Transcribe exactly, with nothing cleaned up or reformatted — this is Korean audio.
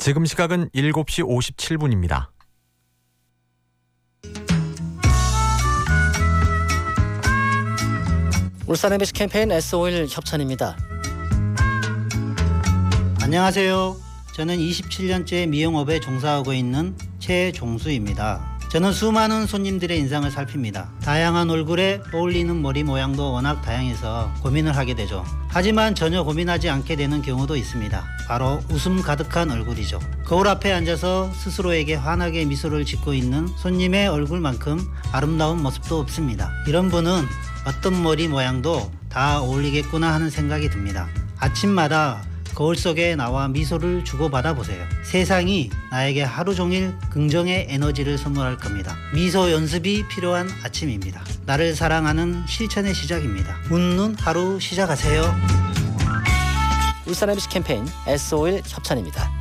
지금 시각은 일곱 시 오십칠 분입니다. 울산 엠비씨 캠페인 에스오일 협찬입니다. 안녕하세요. 저는 이십칠 년째 미용업에 종사하고 있는 최종수입니다. 저는 수많은 손님들의 인상을 살핍니다. 다양한 얼굴에 어울리는 머리 모양도 워낙 다양해서 고민을 하게 되죠. 하지만 전혀 고민하지 않게 되는 경우도 있습니다. 바로 웃음 가득한 얼굴이죠. 거울 앞에 앉아서 스스로에게 환하게 미소를 짓고 있는 손님의 얼굴만큼 아름다운 모습도 없습니다. 이런 분은 어떤 머리 모양도 다 어울리겠구나 하는 생각이 듭니다. 아침마다 거울 속에 나와 미소를 주고받아 보세요. 세상이 나에게 하루 종일 긍정의 에너지를 선물할 겁니다. 미소 연습이 필요한 아침입니다. 나를 사랑하는 실천의 시작입니다. 웃는 하루 시작하세요. 울산 엠비씨 캠페인 에스오일 협찬입니다.